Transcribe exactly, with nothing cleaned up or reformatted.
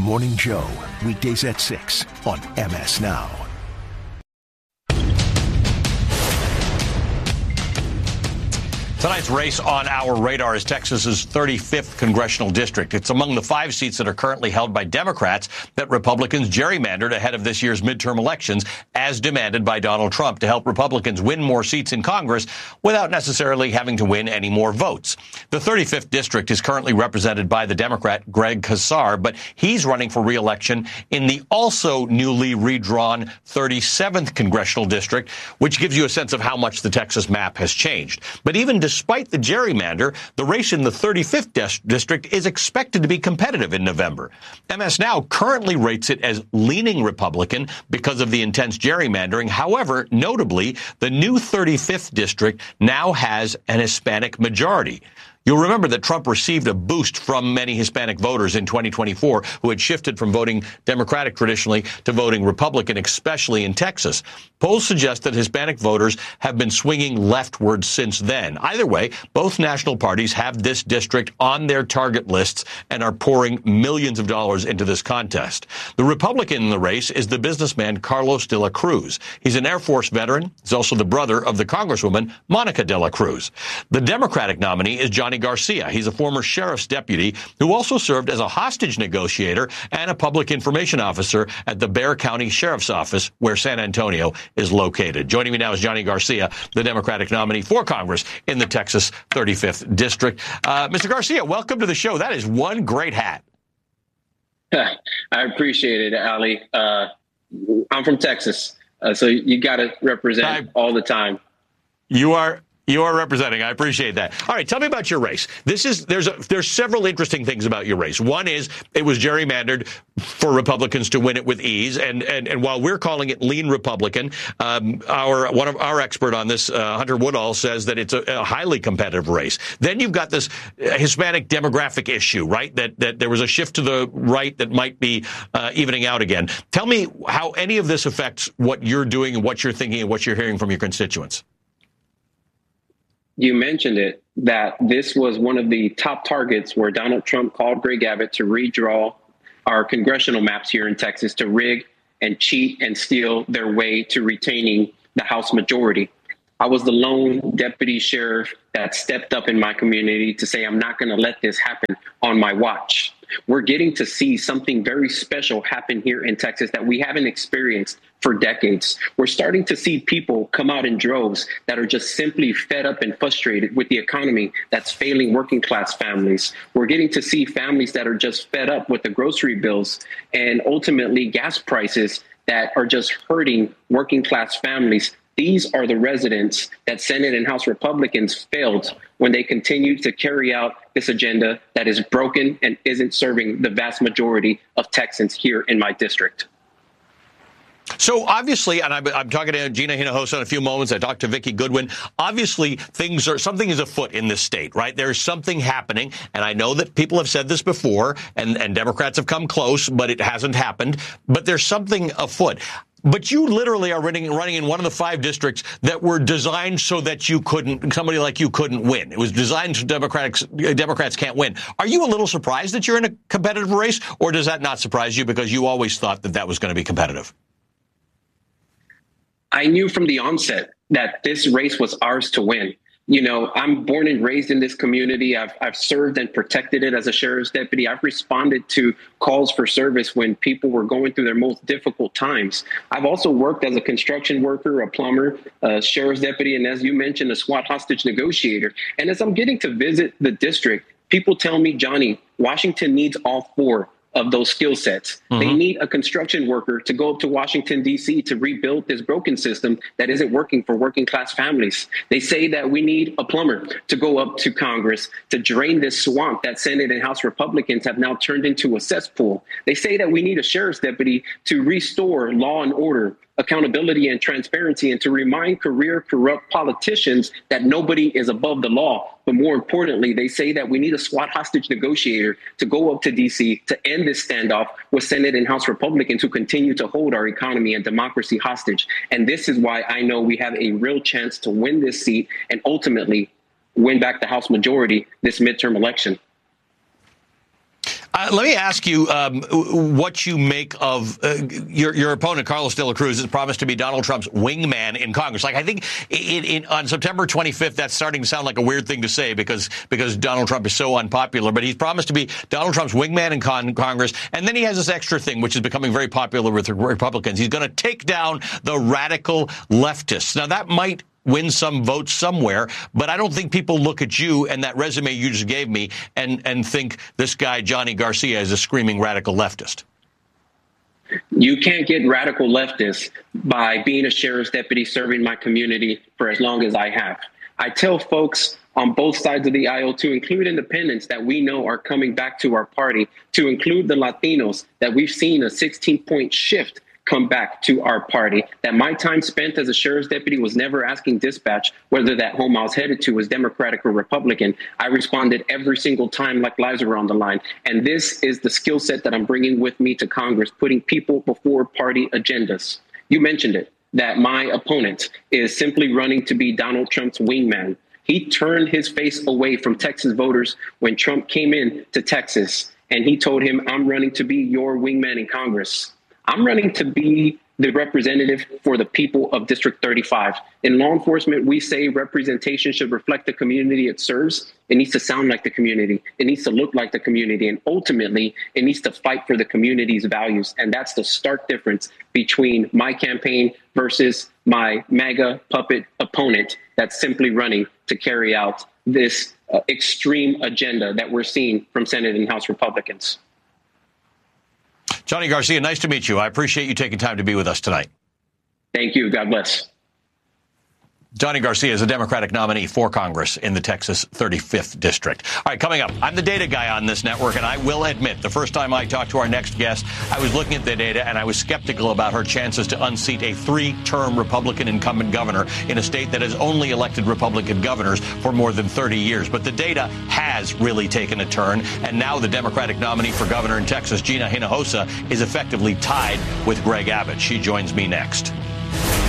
Morning Joe, weekdays at six on M S Now. Tonight's race on our radar is Texas's thirty-fifth congressional district. It's among the five seats that are currently held by Democrats that Republicans gerrymandered ahead of this year's midterm elections, as demanded by Donald Trump, to help Republicans win more seats in Congress without necessarily having to win any more votes. The thirty-fifth district is currently represented by the Democrat Greg Casar, but he's running for re-election in the also newly redrawn thirty-seventh congressional district, which gives you a sense of how much the Texas map has changed. But even despite the gerrymander, the race in the thirty-fifth dis- district is expected to be competitive in November. M S Now currently rates it as leaning Republican because of the intense gerrymandering. However, notably, the new thirty-fifth district now has an Hispanic majority. You'll remember that Trump received a boost from many Hispanic voters in twenty twenty-four who had shifted from voting Democratic traditionally to voting Republican, especially in Texas. Polls suggest that Hispanic voters have been swinging leftward since then. Either way, both national parties have this district on their target lists and are pouring millions of dollars into this contest. The Republican in the race is the businessman Carlos de la Cruz. He's an Air Force veteran. He's also the brother of the Congresswoman Monica de la Cruz. The Democratic nominee is Johnny Garcia. He's a former sheriff's deputy who also served as a hostage negotiator and a public information officer at the Bexar County Sheriff's Office, where San Antonio is located. Joining me now is Johnny Garcia, the Democratic nominee for Congress in the Texas thirty-fifth district. Uh, Mister Garcia, welcome to the show. That is one great hat. I appreciate it, Ali. Uh, I'm from Texas, uh, so you got to represent I, all the time. You are. You are representing. I appreciate that. All right, tell me about your race. This is there's a, there's several interesting things about your race. One is it was gerrymandered for Republicans to win it with ease, and and, and while we're calling it lean Republican, um, our one of our expert on this, uh, Hunter Woodall, says that it's a, a highly competitive race. Then you've got this Hispanic demographic issue, right? That that there was a shift to the right that might be uh, evening out again. Tell me how any of this affects what you're doing and what you're thinking and what you're hearing from your constituents. You mentioned it, that this was one of the top targets where Donald Trump called Greg Abbott to redraw our congressional maps here in Texas, to rig and cheat and steal their way to retaining the House majority. I was the lone deputy sheriff that stepped up in my community to say, I'm not going to let this happen on my watch. We're getting to see something very special happen here in Texas that we haven't experienced for decades. We're starting to see people come out in droves that are just simply fed up and frustrated with the economy that's failing working class families. We're getting to see families that are just fed up with the grocery bills and ultimately gas prices that are just hurting working class families. These are the residents that Senate and House Republicans failed when they continued to carry out this agenda that is broken and isn't serving the vast majority of Texans here in my district. So obviously, and I'm, I'm talking to Gina Hinojosa in a few moments. I talked to Vicki Goodwin. Obviously, things are something is afoot in this state, right? There's something happening. And I know that people have said this before and, and Democrats have come close, but it hasn't happened. But there's something afoot. But you literally are running, running in one of the five districts that were designed so that you couldn't, somebody like you couldn't win. It was designed so Democrats, Democrats can't win. Are you a little surprised that you're in a competitive race, or does that not surprise you because you always thought that that was going to be competitive? I knew from the onset that this race was ours to win. You know, I'm born and raised in this community. I've, I've served and protected it as a sheriff's deputy. I've responded to calls for service when people were going through their most difficult times. I've also worked as a construction worker, a plumber, a sheriff's deputy, and as you mentioned, a SWAT hostage negotiator. And as I'm getting to visit the district, people tell me, Johnny, Washington needs all four of those skill sets. Mm-hmm. They need a construction worker to go up to Washington, D C to rebuild this broken system that isn't working for working class families. They say that we need a plumber to go up to Congress to drain this swamp that Senate and House Republicans have now turned into a cesspool. They say that we need a sheriff's deputy to restore law and order, accountability and transparency, and to remind career corrupt politicians that nobody is above the law. But more importantly, they say that we need a SWAT hostage negotiator to go up to D C to end this standoff with Senate and House Republicans who continue to hold our economy and democracy hostage. And this is why I know we have a real chance to win this seat and ultimately win back the House majority this midterm election. I, Uh, let me ask you um, what you make of uh, your your opponent, Carlos de la Cruz, has promised to be Donald Trump's wingman in Congress. Like, I think it, it, on September twenty-fifth, that's starting to sound like a weird thing to say because because Donald Trump is so unpopular. But he's promised to be Donald Trump's wingman in con- Congress. And then he has this extra thing, which is becoming very popular with the Republicans. He's going to take down the radical leftists. Now, that might win some votes somewhere, but I don't think people look at you and that resume you just gave me and, and think this guy, Johnny Garcia, is a screaming radical leftist. You can't get radical leftists by being a sheriff's deputy serving my community for as long as I have. I tell folks on both sides of the aisle to include independents that we know are coming back to our party, to include the Latinos that we've seen a sixteen-point shift come back to our party, that my time spent as a sheriff's deputy was never asking dispatch whether that home I was headed to was Democratic or Republican. I responded every single time like lives were on the line. And this is the skill set that I'm bringing with me to Congress, putting people before party agendas. You mentioned it, that my opponent is simply running to be Donald Trump's wingman. He turned his face away from Texas voters when Trump came in to Texas, and he told him, I'm running to be your wingman in Congress. I'm running to be the representative for the people of District thirty-five. In law enforcement, we say representation should reflect the community it serves. It needs to sound like the community. It needs to look like the community. And ultimately, it needs to fight for the community's values. And that's the stark difference between my campaign versus my MAGA puppet opponent that's simply running to carry out this uh, extreme agenda that we're seeing from Senate and House Republicans. Johnny Garcia, nice to meet you. I appreciate you taking time to be with us tonight. Thank you. God bless. Johnny Garcia is a Democratic nominee for Congress in the Texas thirty-fifth District. All right, coming up, I'm the data guy on this network, and I will admit, the first time I talked to our next guest, I was looking at the data, and I was skeptical about her chances to unseat a three-term Republican incumbent governor in a state that has only elected Republican governors for more than thirty years. But the data has really taken a turn, and now the Democratic nominee for governor in Texas, Gina Hinojosa, is effectively tied with Greg Abbott. She joins me next.